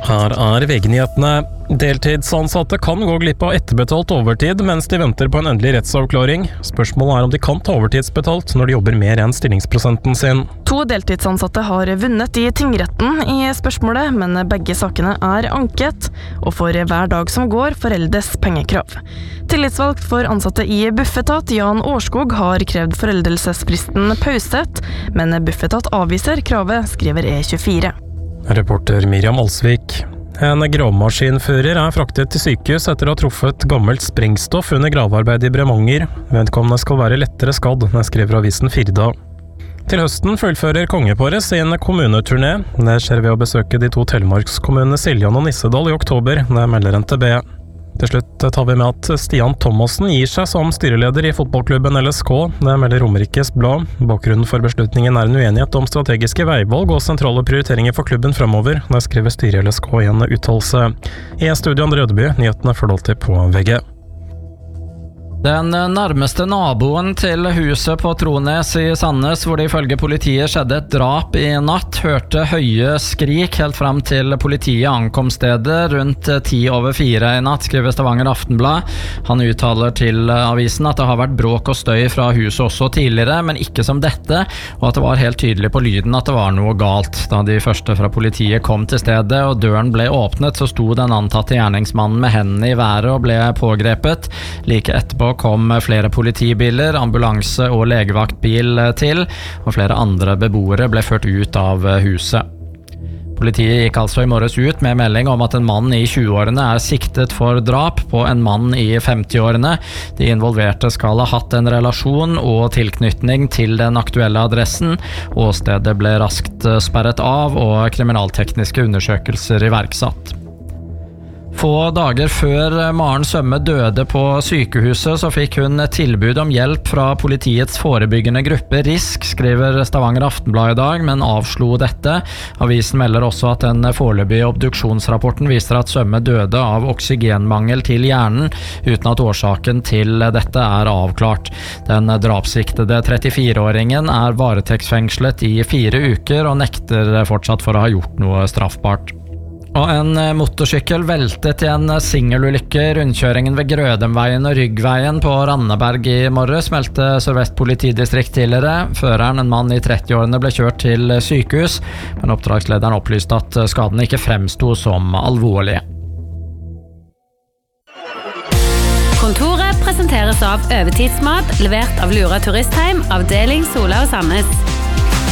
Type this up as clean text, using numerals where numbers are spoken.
Her VG-nyhetene. Deltidsansatte kan gå glipp av etterbetalt overtid mens de venter på en endelig rettsavklaring. Spørsmålet om de kan ta overtidsbetalt når de jobber mer enn stillingsprosenten sin. 2 deltidsansatte har vunnet i tingretten i spørsmålet, men begge sakene er anket, og for hver dag som går foreldes pengekrav. Tillitsvalgt for ansatte i Bufetat, Jan Årskog, har krevd foreldelsesfristen pauset, men Bufetat avviser kravet, skriver E24. Reporter Miriam Alsvik. En gravemaskinfører er fraktet til sykehus etter å ha truffet gammelt sprengstoff under gravearbeid i Bremanger. Vedkommende skal være lettere skadd, skriver avisen Firda. Til høsten fullfører kongeparet sin kommuneturné. Det skjer ved å besøke de 2 telemarkskommunene Siljan og Nissedal i oktober, det melder NTB. Til slutt tar vi med at Stian Thomassen gir seg som styreleder i fotballklubben LSK. Det melder Romerikes Blad. Bakgrunnen for beslutningen er en uenighet om strategiske veivalg og sentrale prioriteringer for klubben fremover. Det skriver styret i LSK i en uttalelse. I studio Andre Ødeby, nyhetene følger alltid på VG. Den nærmeste naboen til huset på Trones i Sandnes, hvor det ifølge politiet skjedde et drap i natt, hørte høye skrik helt frem til politiet ankom stedet rundt 3:10 i natt, skriver Stavanger Aftenblad. Han uttaler til avisen at det har vært bråk og støy fra huset også tidligere, men ikke som dette, og at det var helt tydelig på lyden at det var noe galt. Da de første fra politiet kom til stedet og døren ble åpnet, så sto den antatte gjerningsmannen med hendene i været og ble pågrepet. Like etterpå kom flere politibiler, ambulanse og legevaktbil til, og flere andre beboere ble ført ut av huset. Politiet gikk altså i morges ut med melding om at en mann i 20-årene er siktet for drap på en mann i 50-årene. De involverte skal ha hatt en relasjon og tilknytning til den aktuelle adressen. Åstedet ble raskt sperret av og kriminaltekniske undersøkelser iverksatt. Få dager før Maren Sømme døde på sykehuset, så fikk hun tilbud om hjelp fra politiets forebyggende gruppe RISK, skriver Stavanger Aftenblad i dag, men avslo dette. Avisen melder også at den foreløpige obduksjonsrapporten viser at Sømme døde av oksygenmangel til hjernen, uten at årsaken til dette er avklart. Den drapssiktede 34-åringen er varetektsfengslet i 4 uker og nekter fortsatt for å ha gjort noe straffbart. Og en motorsykkel veltet i en singelulykke i rundkjøringen ved Grødemveien og Ryggveien på Randaberg i morges, meldte Sør-Vest politidistrikt tidligere. Føreren, en mann i 30-årene, ble kjørt til sykehus, men oppdragslederen opplyste at skadene ikke fremsto som alvorlige. Kontoret presenteres av Overtidsmat, levert av Lura Turistheim, avdeling Sola og Sandnes.